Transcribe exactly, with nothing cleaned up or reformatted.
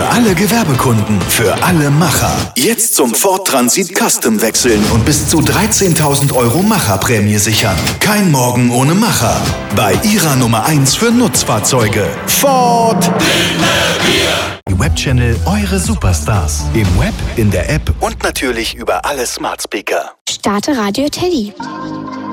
alle Gewerbekunden, für alle Macher. Jetzt zum Ford Transit Custom wechseln und bis zu dreizehntausend Euro Macherprämie sichern. Kein Morgen ohne Macher. Bei Ihrer Nummer eins für Nutzfahrzeuge. Ford. Die Webchannel Eure Superstars. Im Web, in der App und natürlich über alle Smart Speaker. Starte Radio Teddy.